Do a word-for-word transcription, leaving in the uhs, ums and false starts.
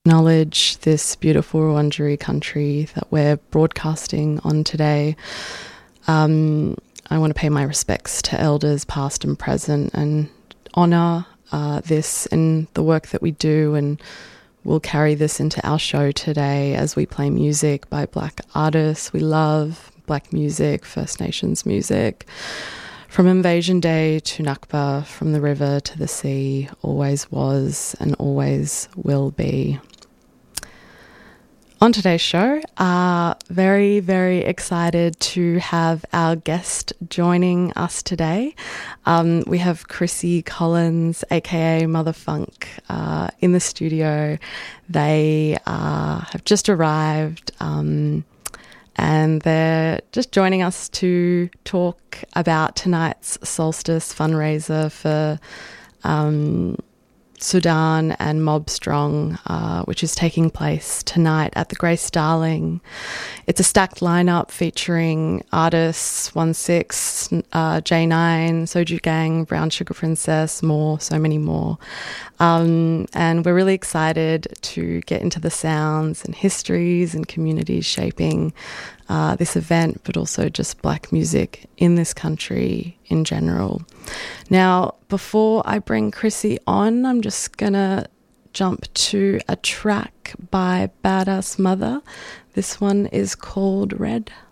acknowledge this beautiful Wurundjeri country that we're broadcasting on today. Um, I want to pay my respects to elders past and present and honour uh, this in the work that we do, and we'll carry this into our show today as we play music by Black artists. We love Black music, First Nations music. From Invasion Day to Nakba, from the river to the sea, always was and always will be. On today's show, uh, very, very excited to have our guest joining us today. Um, we have Chrissy Collins, aka Mother Funk, uh, in the studio. They uh, have just arrived um, and they're just joining us to talk about tonight's Solstice fundraiser for um, Sudan and Mob Strong, uh, which is taking place tonight at the Grace Starling. It's a stacked lineup featuring artists one six, uh, J nine, Soju Gang, Brown Sugar Princess, more, so many more. Um, and we're really excited to get into the sounds and histories and communities shaping uh, this event, but also just Black music in this country in general. Now, before I bring Chrissy on, I'm just going to jump to a track by Badass Mother. This one is called Red.